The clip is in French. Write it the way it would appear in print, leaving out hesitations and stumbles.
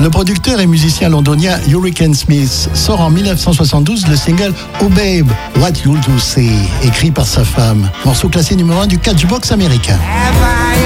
Le producteur et musicien londonien Hurricane Smith sort en 1972 le single Oh Babe, What You'll Do Say, écrit par sa femme. Morceau classé numéro 1 du Catchbox américain.